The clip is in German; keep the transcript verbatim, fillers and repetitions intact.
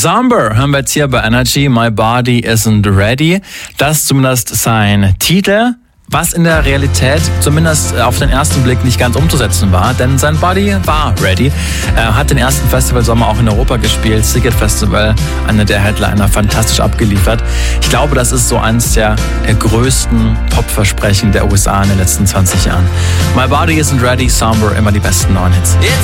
Zomber hören wir jetzt hier bei Energy, My Body Isn't Ready. Das ist zumindest sein Titel, was in der Realität zumindest auf den ersten Blick nicht ganz umzusetzen war, denn sein Body war ready. Er hat den ersten Festivalsommer auch in Europa gespielt, Ticket Festival, einer der Headliner, fantastisch abgeliefert. Ich glaube, das ist so eines der, der größten Popversprechen der U S A in den letzten zwanzig Jahren. My Body Isn't Ready, Zomber, immer die besten neuen Hits. It's